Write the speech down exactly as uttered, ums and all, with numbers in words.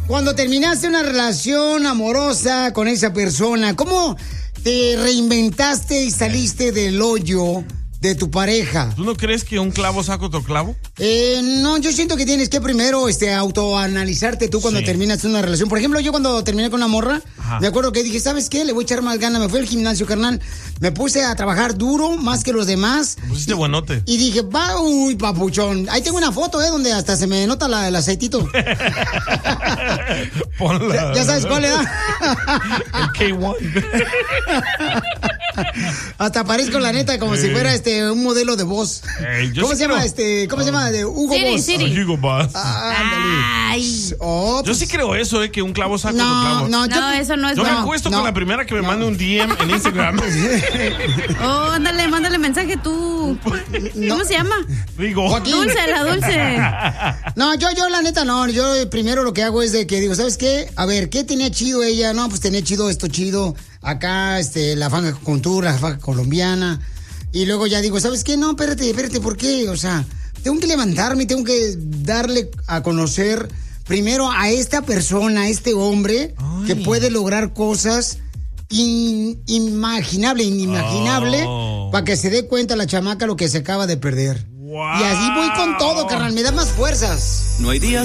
cuando terminaste una relación amorosa con esa persona, ¿cómo te reinventaste y saliste del hoyo de tu pareja? ¿Tú no crees que un clavo saca otro clavo? Eh, no, yo siento que tienes que primero este, autoanalizarte tú cuando Sí. terminas una relación. Por ejemplo, yo cuando terminé con una morra, Ajá. me acuerdo que dije, ¿sabes qué? Le voy a echar más ganas. Me fui al gimnasio, carnal. Me puse a trabajar duro, más que los demás. Te pusiste buenote. Y dije, va, uy, papuchón. Ahí tengo una foto, ¿eh? Donde hasta se me nota la, el aceitito. Ponla. Ya, ya sabes cuál era. El K uno. Hasta parezco la neta como Sí. si fuera este un modelo de voz. Ey, yo ¿Cómo sí se llama creo- este? ¿Cómo se llama? De Hugo Siri, Boss. Siri. Hugo Boss. Ah, ándale. Ay. Oh, Yo pues, sí creo eso, eh, que un clavo saca otro no, clavo. no, yo, No, eso no es Yo me bueno. acuesto no. con la primera que me mande un D M en Instagram. Oh, ándale, mándale mensaje tú. ¿Cómo se llama? Digo. Joaquín. Dulce, la dulce. No, yo, yo, la neta, no. Yo primero lo que hago es de que digo, ¿sabes qué? A ver, ¿qué tenía chido ella? No, pues tenía chido esto chido. Acá, este, la fanga con tour, la fanga colombiana. Y luego ya digo, ¿sabes qué? No, espérate, espérate, ¿por qué? O sea, tengo que levantarme, tengo que darle a conocer primero a esta persona, a este hombre, Ay. que puede lograr cosas inimaginables, inimaginables, Oh. para que se dé cuenta la chamaca lo que se acaba de perder. Wow. Y así voy con todo, carnal, me da más fuerzas. No hay día